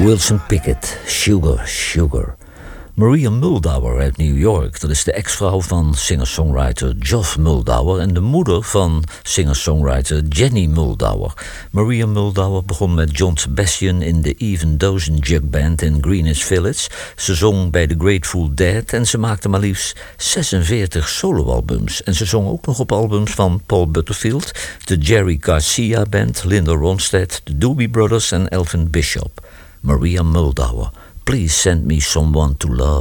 Wilson Pickett, Sugar, Sugar. Maria Muldaur uit New York, dat is de ex-vrouw van singer-songwriter Geoff Muldaur en de moeder van singer-songwriter Jenny Muldaur. Maria Muldaur begon met John Sebastian in de Even Dozen Jug Band in Greenwich Village. Ze zong bij The Grateful Dead en ze maakte maar liefst 46 soloalbums. En ze zong ook nog op albums van Paul Butterfield, de Jerry Garcia Band, Linda Ronstadt, de Doobie Brothers en Elvin Bishop. Maria Muldaur. Please send me someone to love.